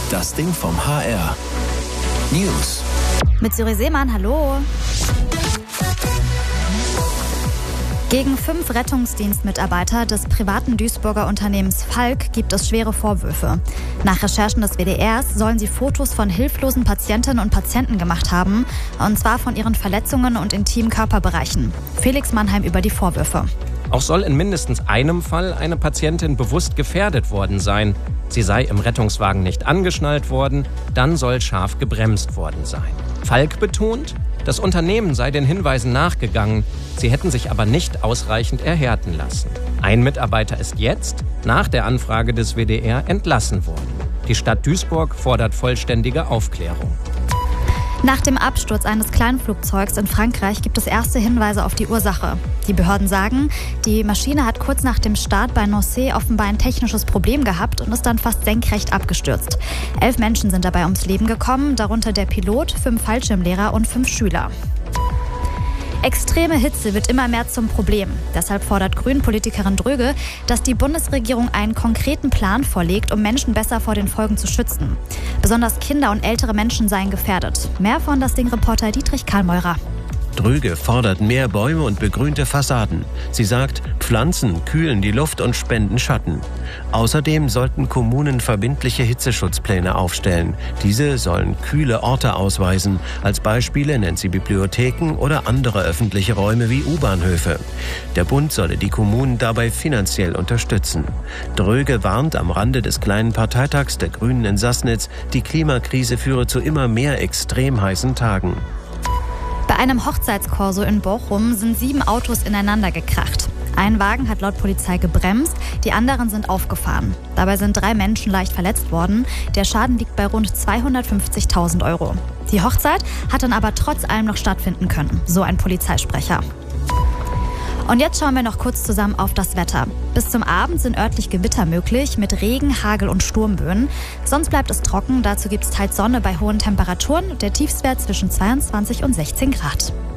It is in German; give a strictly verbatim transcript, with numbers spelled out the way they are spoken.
Das Ding vom H R. News. Mit Suri Seemann, hallo. Gegen fünf Rettungsdienstmitarbeiter des privaten Duisburger Unternehmens Falk gibt es schwere Vorwürfe. Nach Recherchen des W D Rs sollen sie Fotos von hilflosen Patientinnen und Patienten gemacht haben, und zwar von ihren Verletzungen und intimen Körperbereichen. Felix Mannheim über die Vorwürfe. Auch soll in mindestens einem Fall eine Patientin bewusst gefährdet worden sein. Sie sei im Rettungswagen nicht angeschnallt worden, dann soll scharf gebremst worden sein. Falk betont, das Unternehmen sei den Hinweisen nachgegangen, sie hätten sich aber nicht ausreichend erhärten lassen. Ein Mitarbeiter ist jetzt, nach der Anfrage des W D R, entlassen worden. Die Stadt Duisburg fordert vollständige Aufklärung. Nach dem Absturz eines Kleinflugzeugs in Frankreich gibt es erste Hinweise auf die Ursache. Die Behörden sagen, die Maschine hat kurz nach dem Start bei Nancy offenbar ein technisches Problem gehabt und ist dann fast senkrecht abgestürzt. Elf Menschen sind dabei ums Leben gekommen, darunter der Pilot, fünf Fallschirmlehrer und fünf Schüler. Extreme Hitze wird immer mehr zum Problem. Deshalb fordert Grünen-Politikerin Dröge, dass die Bundesregierung einen konkreten Plan vorlegt, um Menschen besser vor den Folgen zu schützen. Besonders Kinder und ältere Menschen seien gefährdet. Mehr von das Ding-Reporter Dietrich Karlmeurer. Dröge fordert mehr Bäume und begrünte Fassaden. Sie sagt, Pflanzen kühlen die Luft und spenden Schatten. Außerdem sollten Kommunen verbindliche Hitzeschutzpläne aufstellen. Diese sollen kühle Orte ausweisen. Als Beispiele nennt sie Bibliotheken oder andere öffentliche Räume wie U-Bahnhöfe. Der Bund solle die Kommunen dabei finanziell unterstützen. Dröge warnt am Rande des kleinen Parteitags der Grünen in Sassnitz, die Klimakrise führe zu immer mehr extrem heißen Tagen. Bei einem Hochzeitskorso in Bochum sind sieben Autos ineinander gekracht. Ein Wagen hat laut Polizei gebremst, die anderen sind aufgefahren. Dabei sind drei Menschen leicht verletzt worden. Der Schaden liegt bei rund zweihundertfünfzigtausend Euro. Die Hochzeit hat dann aber trotz allem noch stattfinden können, so ein Polizeisprecher. Und jetzt schauen wir noch kurz zusammen auf das Wetter. Bis zum Abend sind örtlich Gewitter möglich mit Regen, Hagel und Sturmböen. Sonst bleibt es trocken, dazu gibt es teils Sonne bei hohen Temperaturen. Der Tiefstwert zwischen zweiundzwanzig und sechzehn Grad.